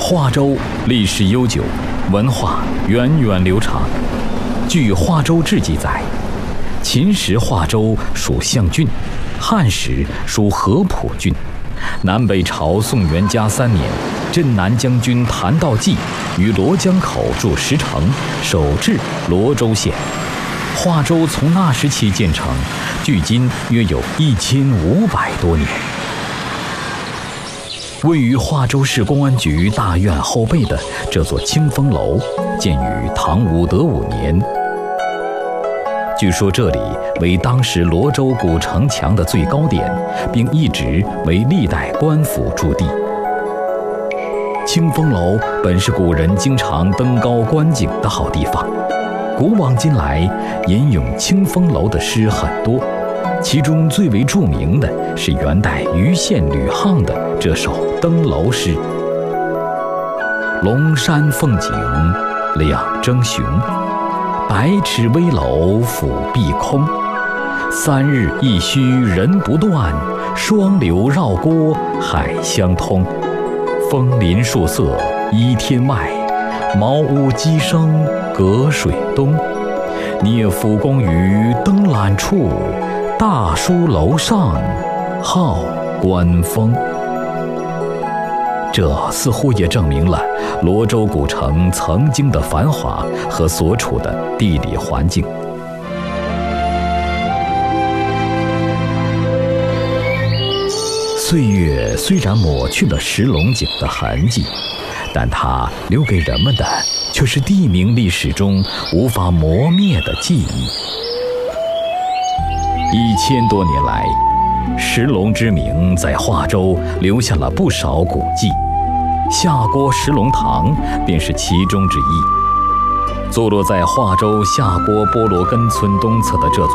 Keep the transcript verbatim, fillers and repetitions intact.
化州历史悠久，文化源远流长。据《化州志》记载，秦时化州属象郡，汉时属合浦郡。南北朝宋元嘉三年，镇南将军谭道济于罗江口筑石城，守治罗州县。化州从那时起建成，距今约有一千五百多年。位于化州市公安局大院后背的这座清风楼，建于唐武德五年。据说这里为当时罗州古城墙的最高点，并一直为历代官府驻地。清风楼本是古人经常登高观景的好地方，古往今来吟咏清风楼的诗很多，其中最为著名的是元代余县吕沆的这首登楼诗：龙山凤景两争雄，百尺危楼俯碧空。三日一墟人不断，双流绕郭海相通。枫林树色依天外，茅屋鸡声隔水东。聂府公于登览处，大书楼上号官风。这似乎也证明了罗州古城曾经的繁华和所处的地理环境。岁月虽然抹去了石龙井的痕迹，但它留给人们的却是地名历史中无法磨灭的记忆。一千多年来，石龙之名在化州留下了不少古迹，下郭石龙堂便是其中之一。坐落在化州下郭波罗根村东侧的这座